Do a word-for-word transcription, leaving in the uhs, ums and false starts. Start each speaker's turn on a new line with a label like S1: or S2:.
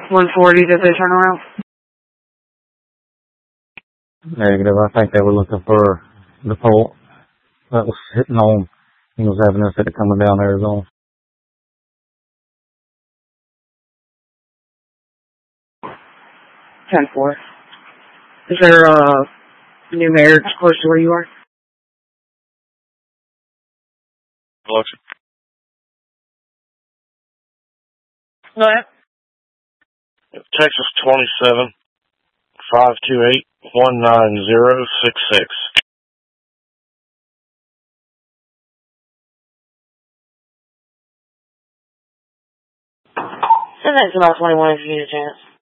S1: one forty, did they turn around?
S2: Negative. I think they were looking for the pole that was hitting on Ingles Avenue instead of coming down Arizona.
S1: ten four. Is there a new mayor close to where you are?
S3: Alexa.
S1: Go ahead.
S3: Texas twenty-seven, five two eight, one nine zero six six.
S1: Send that to about twenty-one if you get a chance.